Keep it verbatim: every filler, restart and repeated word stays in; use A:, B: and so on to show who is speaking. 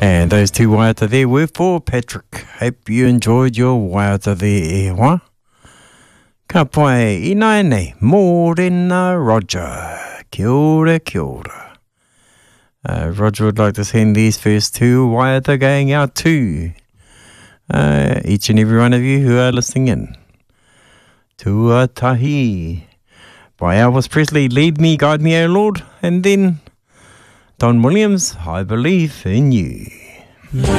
A: And those two waiata there were for Patrick. Hope you enjoyed your waiata there, e hoa. Ka pai i nai nei, Morena Roger. Kia ora, kia ora. Uh, Roger would like to send these first two waiata going out to uh, each and every one of you who are listening in. Tuatahi by Elvis Presley, Lead Me, Guide Me, O Lord. And then Don Williams, I Believe in You.